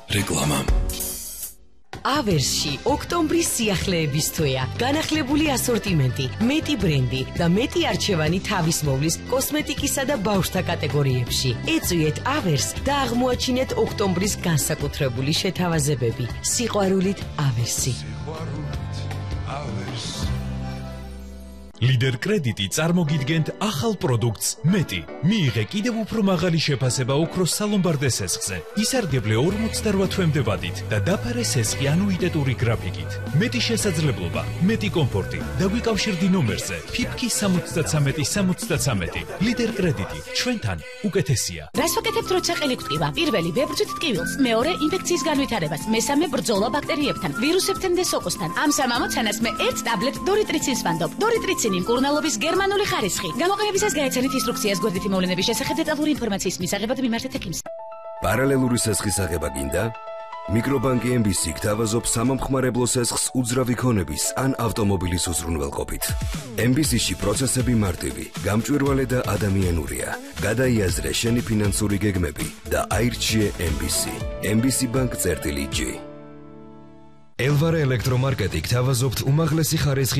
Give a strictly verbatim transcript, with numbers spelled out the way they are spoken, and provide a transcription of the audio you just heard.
რეკლამა. ავერსში ოქტომბრის სიახლეების თვეა. განახლებული ასორტიმენტი, მეტი ბრენდი და მეტი არჩევანი თავისმოვლის კოსმეტიკისა და ბავშვთა კატეგორიებში. ეწვიეთ ავერს და აღმოაჩინეთ ოქტომბრის განსაკუთრებული შეთავაზებები. სიყვარულით ავერსი. ლიდერ კრედიტი წარმოგიდგენთ ახალ პროდუქტს მეტი. მიიღე კიდევ უფრო მაღალი შეფასება ოქროს სალომბარდე სესხზე. ისარგებლე ორმოცდაოთხ თვემდე ვადით და დაფარე სესხი ანუიტეტური გრაფიკით. მეტი შესაძლებლობა, მეტი კომფორტი. დაგვიკავშირდი ნომერზე ფიფკი სამოცდათრამეტი სამოცდათრამეტი. ლიდერ კრედიტი ჩვენთან უკეთესია. რას ვაკეთებთ, როცა ყელი გვტკივა? პირველი ვებრძვით ტკივილს, მეორე ინფექციის განვითარებას, მესამე ბრძოლა ბაქტერიებთან, ვირუსებთან და სოკოსთან. ამ სამ ამოცანას მე ერთ ტაბლეტ დორიტრიცინს ვანდობ. დორიტრიცინი მკურნალობის გერმანული ხარისხი. გამოყენებისას გაეცანით ინსტრუქციას გვერდითი მოვლენების შესახებ დეტალური ინფორმაციის მისაღებად მიმართეთ ექიმს. პარალელური სესხის აღება გინდა? მიკრობანკი ემ ბი სი გთავაზობს სამომხმარებლო სესხს უძრავი ქონების ან ავტომობილის უზრუნველყოფით. ემ ბი სი-ში პროცესები მარტივი, გამჭვირვალე და ადამიანურია. გადაიაზრე შენი ფინანსური გეგმები და აირჩიე ემ ბი სი. ემ ბი სი ბანკ წერტილი ჯი. ელვარე ელექტრომარკეტი გთავაზობთ უმაღლესი ხარისხის